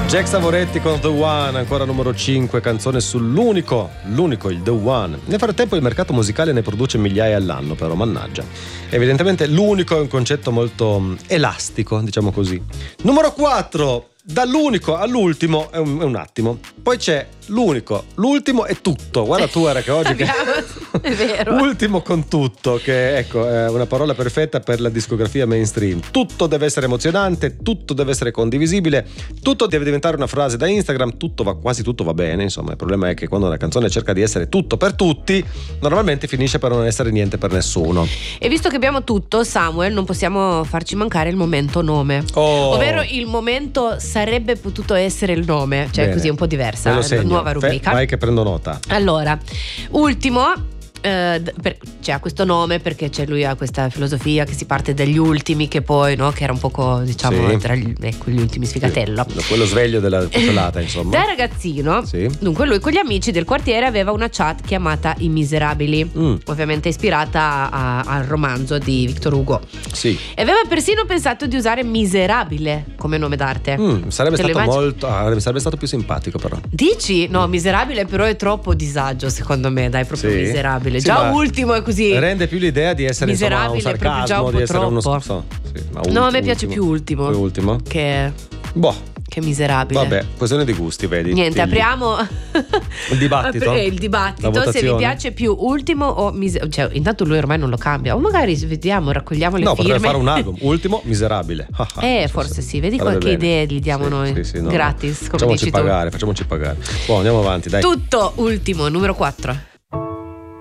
Jack Savoretti con The One, ancora numero 5, canzone sull'unico, il The One. Nel frattempo il mercato musicale ne produce migliaia all'anno, però mannaggia. Evidentemente l'unico è un concetto molto elastico, diciamo così. Numero 4, dall'unico all'ultimo è un attimo. Poi c'è l'unico, l'ultimo è tutto. Guarda tu, era che oggi è vero. Ultimo con tutto, che ecco è una parola perfetta per la discografia mainstream. Tutto deve essere emozionante, tutto deve essere condivisibile, tutto deve diventare una frase da Instagram, quasi tutto va bene, insomma. Il problema è che quando una canzone cerca di essere tutto per tutti, normalmente finisce per non essere niente per nessuno. E visto che abbiamo tutto, Samuel, non possiamo farci mancare il momento nome. Ovvero il momento sarebbe potuto essere il nome, cioè bene, così è un po' diversa, la nuova rubrica. Vai che prendo nota. Allora, ultimo. C'ha questo nome perché lui ha questa filosofia che si parte dagli ultimi, che poi che era un poco, diciamo, tra gli ultimi sfigatello, quello sveglio della puzzolata, insomma. Da ragazzino, dunque lui con gli amici del quartiere aveva una chat chiamata I Miserabili, ovviamente ispirata al romanzo di Victor Hugo. Sì. E aveva persino pensato di usare Miserabile come nome d'arte. Sarebbe stato più simpatico, però. Dici? No, Miserabile però è troppo disagio, secondo me, dai, proprio Miserabile. Sì, già ultimo è così. Rende più l'idea di essere miserabile, insomma, un sarcasmo, già un po' di essere troppo. No, a me piace più ultimo. Che miserabile. Vabbè, questione di gusti, vedi. Niente, apriamo il dibattito. Il dibattito, se vi piace più ultimo o cioè, intanto lui ormai non lo cambia. O magari vediamo, raccogliamo le firme. Potrebbe fare un album, ultimo miserabile. Forse sì, vedi qualche idea gli diamo noi. Gratis, come facciamoci pagare. Andiamo avanti, dai. Tutto ultimo, numero 4.